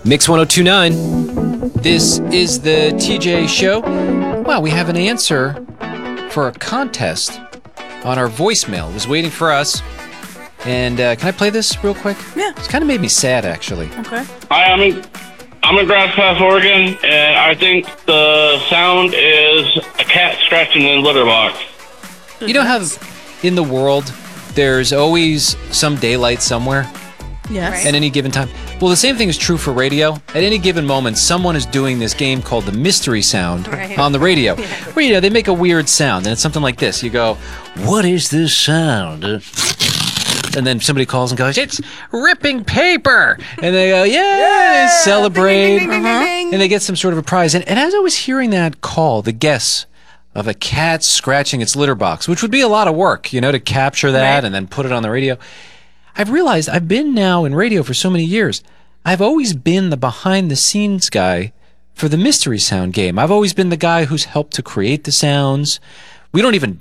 Mix 1029. This is the TJ Show. Wow, we have an answer for a contest on our voicemail. It was waiting for us. And can I play this real quick? Yeah. It's kind of made me sad, actually. Okay. Hi, I'm in Grass Pass, Oregon, and I think the sound is a cat scratching in a litter box. You know how in the world there's always some daylight somewhere Yes. at any given time? Well, the same thing is true for radio. At any given moment, someone is doing this game called the mystery sound on the radio. Where, they make a weird sound, and it's something like this. You go, what is this sound? And then somebody calls and goes, it's ripping paper. And they go, yeah, they celebrate. Ding, ding, ding, ding, ding. And they get some sort of a prize. And as I was hearing that call, the guess of a cat scratching its litter box, which would be a lot of work, to capture that and then put it on the radio. I've realized I've been now in radio for so many years. I've always been the behind-the-scenes guy for the mystery sound game. I've always been the guy who's helped to create the sounds. We don't even